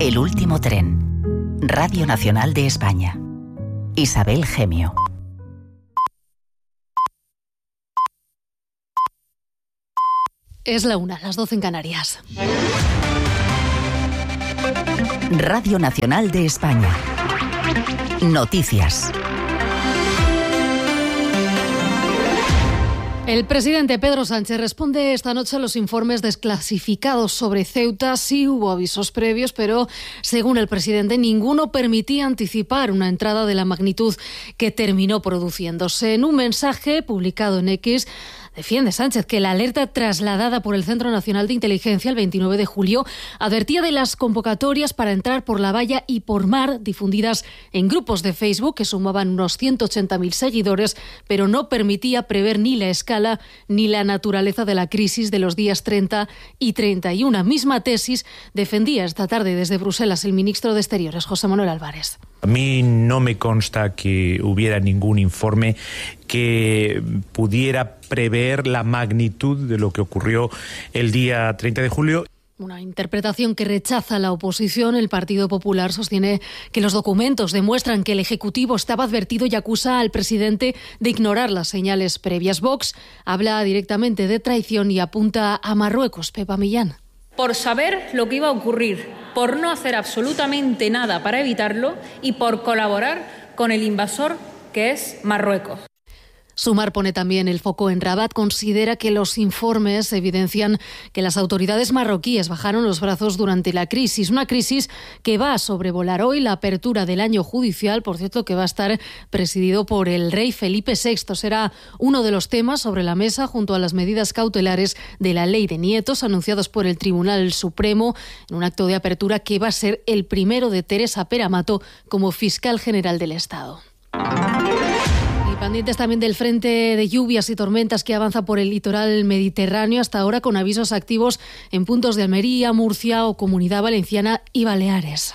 El último tren. Radio Nacional de España. Isabel Gemio. Es la 1, las 12 en Canarias. Radio Nacional de España. Noticias. El presidente Pedro Sánchez responde esta noche a los informes desclasificados sobre Ceuta. Sí hubo avisos previos, pero según el presidente, ninguno permitía anticipar una entrada de la magnitud que terminó produciéndose. En un mensaje publicado en X, defiende Sánchez que la alerta trasladada por el Centro Nacional de Inteligencia el 29 de julio advertía de las convocatorias para entrar por la valla y por mar difundidas en grupos de Facebook que sumaban unos 180.000 seguidores, pero no permitía prever ni la escala ni la naturaleza de la crisis de los días 30 y 31. Misma tesis defendía esta tarde desde Bruselas el ministro de Exteriores, José Manuel Álvarez. A mí no me consta que hubiera ningún informe que pudiera prever la magnitud de lo que ocurrió el día 30 de julio. Una interpretación que rechaza la oposición. El Partido Popular sostiene que los documentos demuestran que el Ejecutivo estaba advertido y acusa al presidente de ignorar las señales previas. Vox habla directamente de traición y apunta a Marruecos. Pepa Millán. Por saber lo que iba a ocurrir, por no hacer absolutamente nada para evitarlo y por colaborar con el invasor que es Marruecos. Sumar pone también el foco en Rabat. Considera que los informes evidencian que las autoridades marroquíes bajaron los brazos durante la crisis. Una crisis que va a sobrevolar hoy la apertura del año judicial, por cierto, que va a estar presidido por el rey Felipe VI. Será uno de los temas sobre la mesa junto a las medidas cautelares de la ley de nietos anunciados por el Tribunal Supremo en un acto de apertura que va a ser el primero de Teresa Peramato como fiscal general del Estado. Pendientes también del frente de lluvias y tormentas que avanza por el litoral mediterráneo, hasta ahora con avisos activos en puntos de Almería, Murcia o Comunidad Valenciana y Baleares.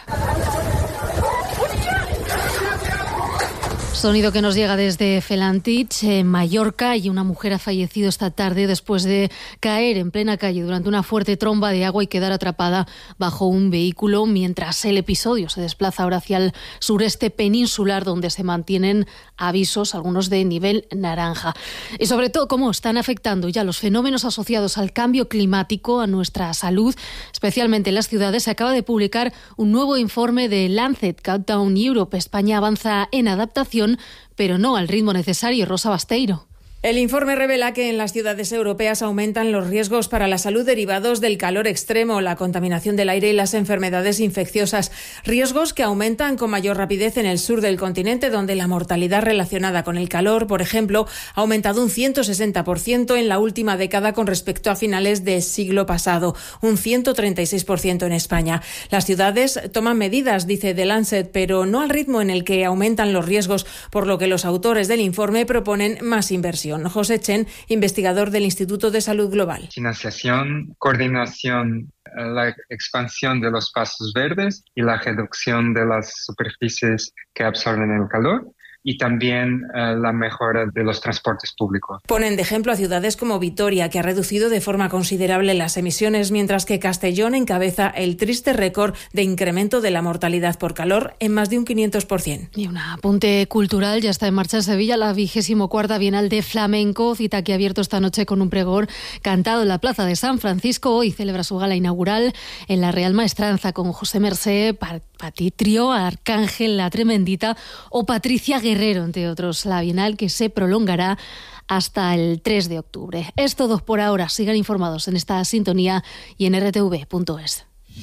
Sonido que nos llega desde Felantich, en Mallorca, y una mujer ha fallecido esta tarde después de caer en plena calle durante una fuerte tromba de agua y quedar atrapada bajo un vehículo, mientras el episodio se desplaza ahora hacia el sureste peninsular, donde se mantienen avisos, algunos de nivel naranja. Y sobre todo, cómo están afectando ya los fenómenos asociados al cambio climático a nuestra salud, especialmente en las ciudades. Se acaba de publicar un nuevo informe de Lancet Countdown Europe. España avanza en adaptación, pero no al ritmo necesario. Rosa Basteiro. El informe revela que en las ciudades europeas aumentan los riesgos para la salud derivados del calor extremo, la contaminación del aire y las enfermedades infecciosas. Riesgos que aumentan con mayor rapidez en el sur del continente, donde la mortalidad relacionada con el calor, por ejemplo, ha aumentado un 160% en la última década con respecto a finales del siglo pasado, un 136% en España. Las ciudades toman medidas, dice The Lancet, pero no al ritmo en el que aumentan los riesgos, por lo que los autores del informe proponen más inversión. José Chen, investigador del Instituto de Salud Global. Financiación, coordinación, la expansión de los espacios verdes y la reducción de las superficies que absorben el calor. Y también la mejora de los transportes públicos. Ponen de ejemplo a ciudades como Vitoria, que ha reducido de forma considerable las emisiones, mientras que Castellón encabeza el triste récord de incremento de la mortalidad por calor en más de un 500%. Y un apunte cultural, ya está en marcha en Sevilla la 24ª Bienal de Flamenco, cita que ha abierto esta noche con un pregón cantado en la Plaza de San Francisco. Hoy celebra su gala inaugural en la Real Maestranza con José Mercé, Patitrio, Arcángel, La Tremendita o Patricia Guerrero, entre otros. La Bienal que se prolongará hasta el 3 de octubre. Es todo por ahora. Sigan informados en esta sintonía y en rtv.es.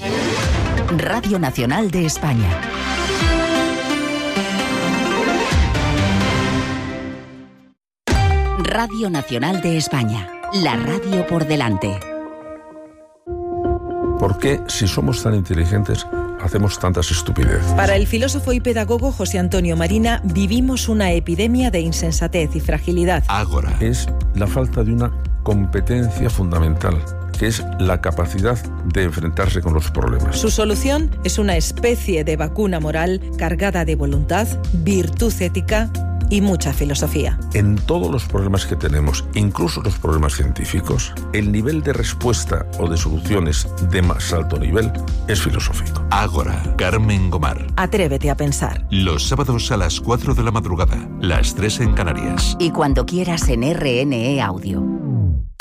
Radio Nacional de España. Radio Nacional de España. La radio por delante. ¿Por qué, si somos tan inteligentes, hacemos tantas estupideces? Para el filósofo y pedagogo José Antonio Marina, vivimos una epidemia de insensatez y fragilidad. Ágora. Es la falta de una competencia fundamental, que es la capacidad de enfrentarse con los problemas. Su solución es una especie de vacuna moral cargada de voluntad, virtud ética y mucha filosofía. En todos los problemas que tenemos, incluso los problemas científicos, el nivel de respuesta o de soluciones de más alto nivel es filosófico. Ágora, Carmen Gomar. Atrévete a pensar. Los sábados a las 4 de la madrugada, las 3 en Canarias. Y cuando quieras en RNE Audio.